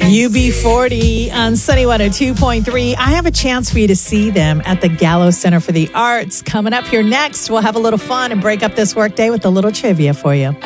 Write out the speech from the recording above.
UB40 on Sunny 102.3. I have a chance for you to see them at the Gallo Center for the Arts. Coming up here next, we'll have a little fun and break up this workday with a little trivia for you.